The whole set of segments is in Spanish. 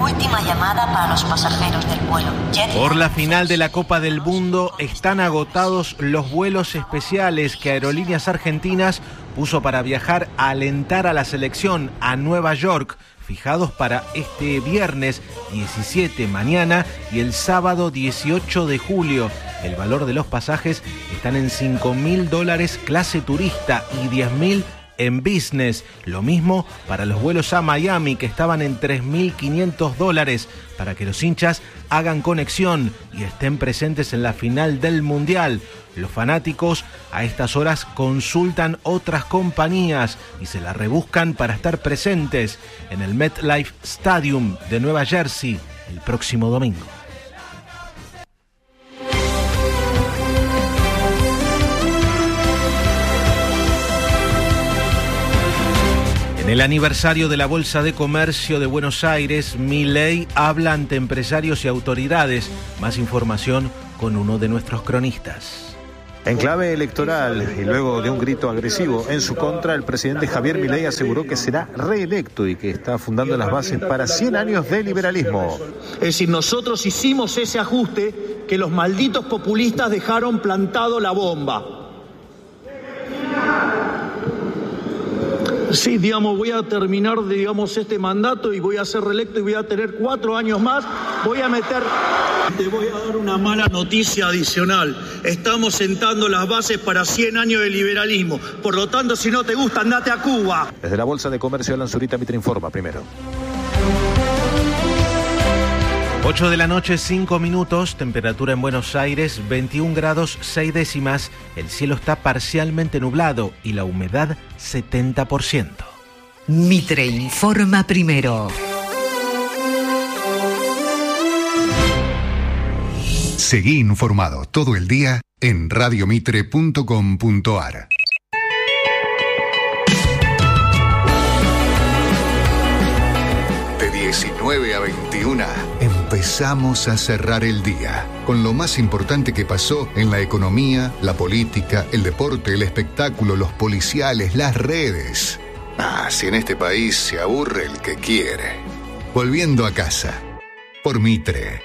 Última llamada para los pasajeros del vuelo Jet. Por la final de la Copa del Mundo están agotados los vuelos especiales que Aerolíneas Argentinas puso para viajar a alentar a la selección a Nueva York, fijados para este viernes 17 mañana y el sábado 18 de julio. El valor de los pasajes están en $5.000 clase turista y $10.000 en business. Lo mismo para los vuelos a Miami, que estaban en $3.500, para que los hinchas hagan conexión y estén presentes en la final del Mundial. Los fanáticos a estas horas consultan otras compañías y se la rebuscan para estar presentes en el MetLife Stadium de Nueva Jersey el próximo domingo. En el aniversario de la Bolsa de Comercio de Buenos Aires, Milei habla ante empresarios y autoridades. Más información con uno de nuestros cronistas. En clave electoral y luego de un grito agresivo en su contra, el presidente Javier Milei aseguró que será reelecto y que está fundando las bases para 100 años de liberalismo. Es decir, nosotros hicimos ese ajuste que los malditos populistas dejaron plantado la bomba. Sí, voy a terminar, este mandato y voy a ser reelecto y voy a tener 4 años más. Te voy a dar una mala noticia adicional. Estamos sentando las bases para 100 años de liberalismo. Por lo tanto, si no te gusta, andate a Cuba. Desde la Bolsa de Comercio, Alan Zurita, Mitre Informa primero. 8 de la noche, 5 minutos, temperatura en Buenos Aires, 21 grados 6 décimas, el cielo está parcialmente nublado y la humedad 70%. Mitre Informa primero. Seguí informado todo el día en radiomitre.com.ar. De 19 a 21 empezamos a cerrar el día con lo más importante que pasó en la economía, la política, el deporte, el espectáculo, los policiales, las redes. Si en este país se aburre el que quiere. Volviendo a casa, por Mitre.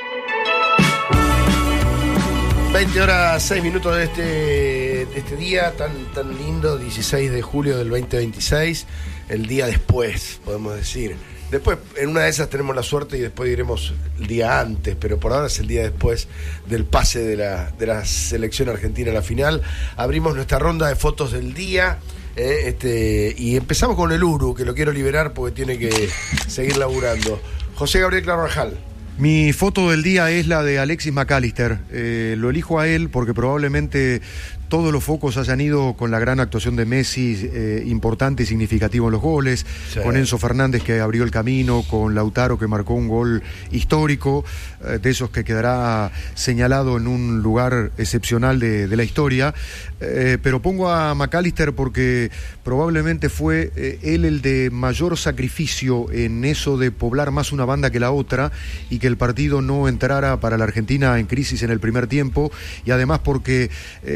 20 horas 6 minutos de este día tan lindo, 16 de julio del 2026, el día después, podemos decir. Después, en una de esas tenemos la suerte y después diremos el día antes, pero por ahora es el día después del pase de la selección argentina a la final. Abrimos nuestra ronda de fotos del día y empezamos con el Uru, que lo quiero liberar porque tiene que seguir laburando. José Gabriel Carvajal. Mi foto del día es la de Alexis McAllister. Lo elijo a él porque probablemente todos los focos hayan ido con la gran actuación de Messi, importante y significativo en los goles, sí, con Enzo Fernández que abrió el camino, con Lautaro que marcó un gol histórico, de esos que quedará señalado en un lugar excepcional de la historia, pero pongo a McAllister porque probablemente fue él el de mayor sacrificio en eso de poblar más una banda que la otra y que el partido no entrara para la Argentina en crisis en el primer tiempo, y además porque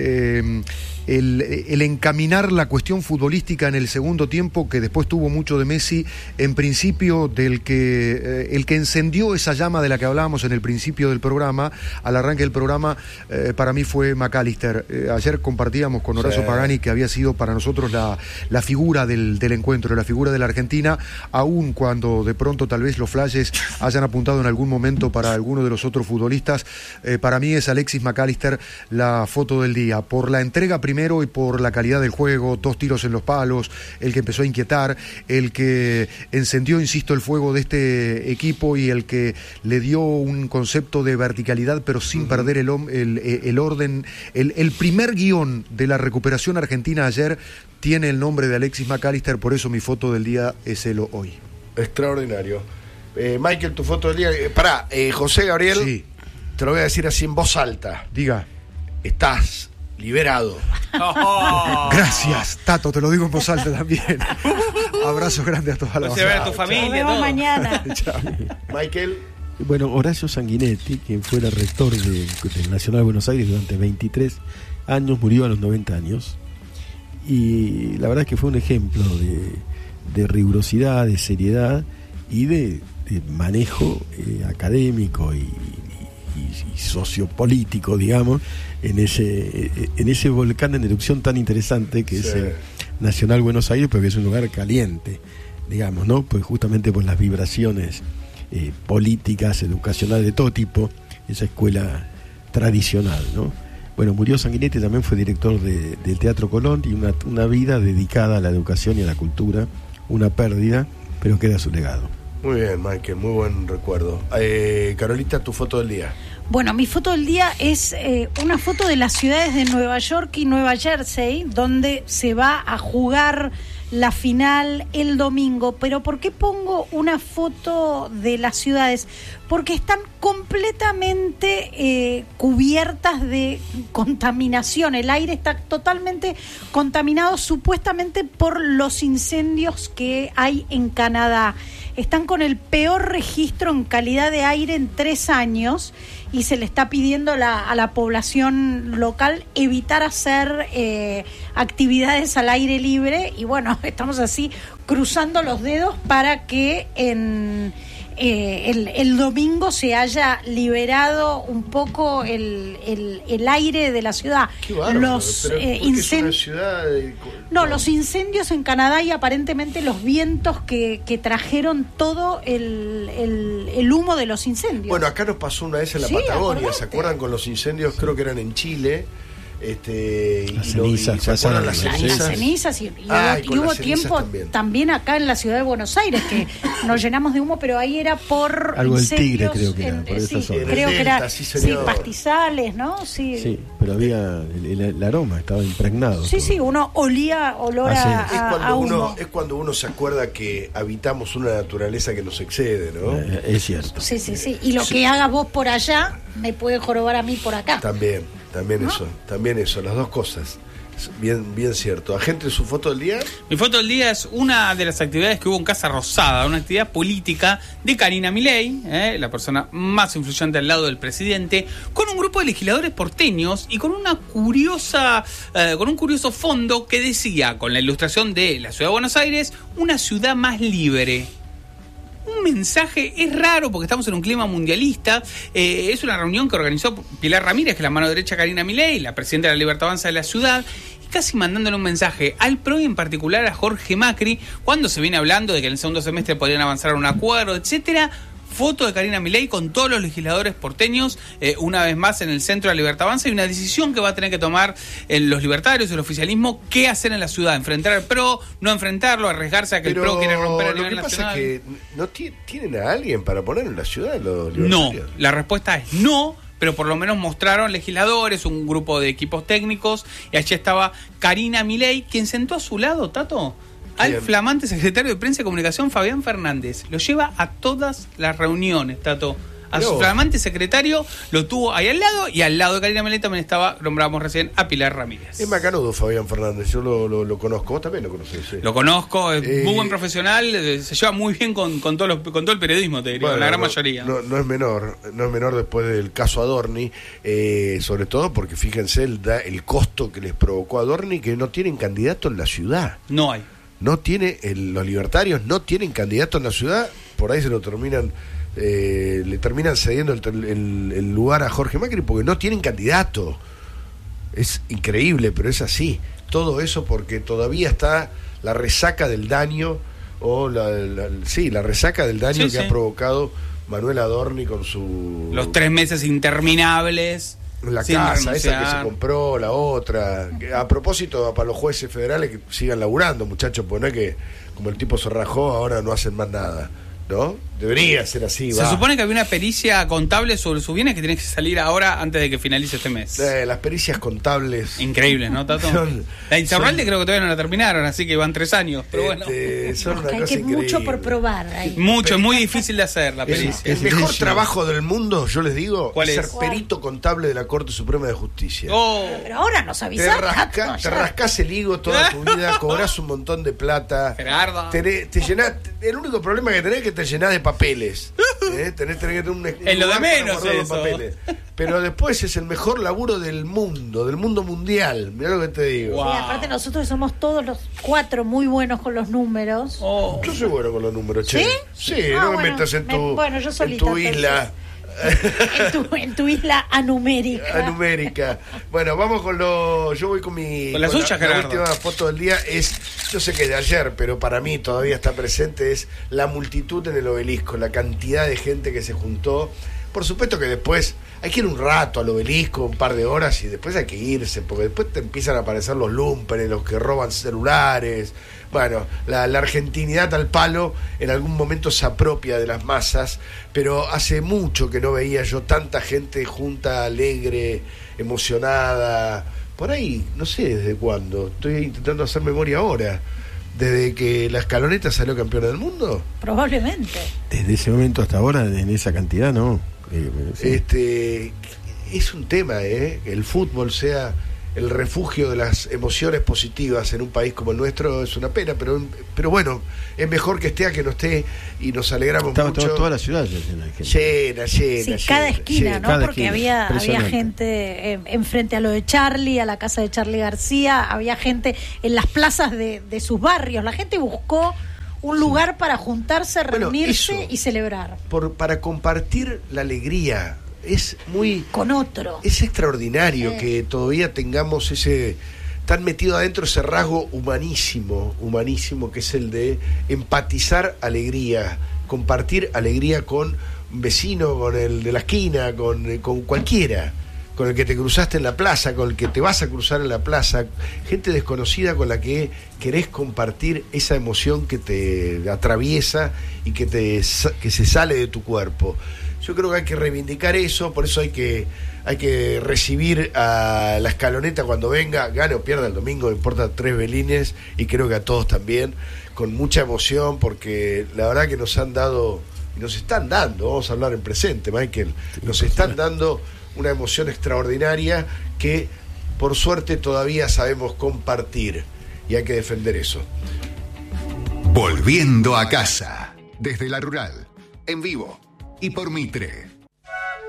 el encaminar la cuestión futbolística en el segundo tiempo, que después tuvo mucho de Messi, en principio el que encendió esa llama de la que hablábamos en el principio del programa, al arranque del programa, para mí fue McAllister. Ayer compartíamos con Horacio Pagani que había sido para nosotros la figura del encuentro, la figura de la Argentina, aun cuando de pronto tal vez los flashes hayan apuntado en algún momento para alguno de los otros futbolistas. Para mí es Alexis McAllister la foto del día, por la entrega primero y por la calidad del juego, 2 tiros en los palos, el que empezó a inquietar, el que encendió, insisto, el fuego de este equipo y el que le dio un concepto de verticalidad pero sin perder el orden. El primer guión de la recuperación argentina ayer tiene el nombre de Alexis McAllister, por eso mi foto del día es él hoy. Extraordinario. Michael, tu foto del día. José Gabriel, sí, te lo voy a decir así en voz alta. Diga. Estás liberado. Gracias, Tato, te lo digo en voz alta también. Abrazo grande a toda la banda. Se ve a tu familia. Nos vemos mañana. Michael. Bueno, Horacio Sanguinetti, quien fuera rector del Nacional de Buenos Aires durante 23 años, murió a los 90 años. Y la verdad es que fue un ejemplo de rigurosidad, de seriedad y de manejo académico y sociopolítico, digamos, en ese volcán en erupción tan interesante que es Nacional Buenos Aires, porque es un lugar caliente, digamos, ¿no? Pues justamente por las vibraciones políticas, educacionales de todo tipo, esa escuela tradicional, ¿no? Bueno, murió Sanguinetti, también fue director del Teatro Colón, y una vida dedicada a la educación y a la cultura, una pérdida, pero queda su legado. Muy bien, Michael, muy buen recuerdo. Carolita, tu foto del día. Bueno, mi foto del día es una foto de las ciudades de Nueva York y Nueva Jersey, donde se va a jugar la final el domingo. Pero ¿por qué pongo una foto de las ciudades? Porque están completamente cubiertas de contaminación. El aire está totalmente contaminado, supuestamente por los incendios que hay en Canadá. Están con el peor registro en calidad de aire en 3 años y se le está pidiendo a la población local evitar hacer actividades al aire libre. Y bueno, estamos así cruzando los dedos para que el domingo se haya liberado un poco el aire de la ciudad. Qué bárbaro, los los incendios en Canadá y aparentemente los vientos que trajeron todo el humo de los incendios. Bueno, acá nos pasó una vez en la Patagonia, ¿se acuerdan? Con los incendios, creo que eran en Chile. Las cenizas, y hubo tiempo también acá en la ciudad de Buenos Aires que nos llenamos de humo, pero ahí era por algo del Tigre, creo que era, por esa zona. Creo que era pastizales, ¿no? Sí, pero había el aroma, estaba impregnado. Sí, uno olía olor a humo. Es cuando uno se acuerda que habitamos una naturaleza que nos excede, ¿no? Es cierto. Sí, y lo que hagas vos por allá me puede jorobar a mí por acá. También eso, las dos cosas. Bien cierto. Agente, ¿su foto del día? Mi foto del día es una de las actividades que hubo en Casa Rosada, una actividad política de Karina Milei, la persona más influyente al lado del presidente, con un grupo de legisladores porteños y con un curioso fondo que decía, con la ilustración de la ciudad de Buenos Aires, una ciudad más libre. Un mensaje, es raro porque estamos en un clima mundialista. Es una reunión que organizó Pilar Ramírez, que es la mano derecha de Karina Milei, la presidenta de la Libertad Avanza de la ciudad, y casi mandándole un mensaje al PRO y en particular a Jorge Macri, cuando se viene hablando de que en el segundo semestre podrían avanzar a un acuerdo, etcétera. Foto de Karina Milei con todos los legisladores porteños, una vez más en el centro de la Libertad Avanza, y una decisión que va a tener que tomar los libertarios, el oficialismo, qué hacer en la ciudad, enfrentar al PRO, no enfrentarlo, arriesgarse a que el PRO quiere romper a nivel nacional. Lo que pasa es que no tienen a alguien para poner en la ciudad los libertarios. No, la respuesta es no, pero por lo menos mostraron legisladores, un grupo de equipos técnicos, y allí estaba Karina Milei, quien sentó a su lado, Tato, al flamante secretario de Prensa y Comunicación, Fabián Fernández. Lo lleva a todas las reuniones, Tato. A su flamante secretario lo tuvo ahí al lado, y al lado de Karina Milei también estaba, nombrábamos recién, a Pilar Ramírez. Es macanudo Fabián Fernández, yo lo conozco. Vos también lo conocés. Sí. Lo conozco, es muy buen profesional, se lleva muy bien con todo el periodismo, te diría, bueno, la gran mayoría. No es menor después del caso Adorni, sobre todo porque fíjense el costo que les provocó a Adorni, que no tienen candidato en la ciudad. No hay. Los libertarios no tienen candidato en la ciudad, por ahí se lo terminan, le terminan cediendo el lugar a Jorge Macri porque no tienen candidato. Es increíble, pero es así. Todo eso porque todavía está la resaca del daño, la resaca del daño que ha provocado Manuel Adorni con los 3 meses interminables. La casa esa que se compró, la otra. A propósito, para los jueces federales que sigan laburando, muchachos, pues no es que como el tipo se rajó, ahora no hacen más nada, ¿no? Debería ser así. Se supone que había una pericia contable sobre sus bienes que tiene que salir ahora antes de que finalice este mes. Las pericias contables. Increíbles, ¿no, Tato? La Insaurralde creo que todavía no la terminaron, así que van 3 años. Pero bueno. Son una cosa increíble. Mucho por probar. Ahí. Mucho, es muy difícil de hacer la pericia. El mejor trabajo del mundo, yo les digo, es ser perito contable de la Corte Suprema de Justicia. Pero ahora nos avisás. Te rascás el higo toda tu vida, cobrás un montón de plata. Gerardo. Te llenás, el único problema que tenés es que te llenás de papeles. Tenés que tener un es lo de menos los eso. papeles. Pero después es el mejor laburo del mundo mundial. Mirá lo que te digo. Wow. Sí, aparte nosotros somos todos los 4 muy buenos con los números. Oh. Yo soy bueno con los números, che. ¿Sí? Sí, no me metas en tu, bueno, yo en solita, tu isla. En tu isla anumérica. Numérica. Bueno, vamos con lo. Yo voy con mi. Con la suya, la Gerardo. última foto del día es. Yo sé que es de ayer, pero para mí todavía está presente. Es la multitud en el Obelisco, la cantidad de gente que se juntó. Por supuesto que después hay que ir un rato al Obelisco, un par de horas, y después hay que irse, porque después te empiezan a aparecer los lumpenes, los que roban celulares. Bueno, la argentinidad al palo en algún momento se apropia de las masas, pero hace mucho que no veía yo tanta gente junta, alegre, emocionada. Por ahí, no sé desde cuándo, estoy intentando hacer memoria ahora. ¿Desde que la Escaloneta salió campeona del mundo? Probablemente. Desde ese momento hasta ahora, en esa cantidad, no. Sí. Es un tema, que el fútbol sea el refugio de las emociones positivas en un país como el nuestro. Es una pena, pero bueno, es mejor que esté a que no esté, y nos alegramos mucho. Estaba toda la ciudad llena. Sí, cada esquina, ¿no? Cada Porque esquina. había gente enfrente a lo de Charlie, a la casa de Charlie García, había gente en las plazas de sus barrios. La gente buscó un lugar para juntarse, reunirse y celebrar. Para compartir la alegría. Es muy... Con otro. Es extraordinario que todavía tengamos tan metido adentro ese rasgo humanísimo, que es el de empatizar alegría, compartir alegría con un vecino, con el de la esquina, con cualquiera, con el que te cruzaste en la plaza, con el que te vas a cruzar en la plaza, gente desconocida con la que querés compartir esa emoción que te atraviesa y que se sale de tu cuerpo. Yo creo que hay que reivindicar eso, por eso hay que recibir a la Escaloneta cuando venga, gane o pierda el domingo, me importa 3 belines, y creo que a todos también, con mucha emoción, porque la verdad que nos han dado, y nos están dando, vamos a hablar en presente, Michael, nos están dando una emoción extraordinaria que por suerte todavía sabemos compartir, y hay que defender eso. Volviendo a casa, desde la rural, en vivo y por Mitre.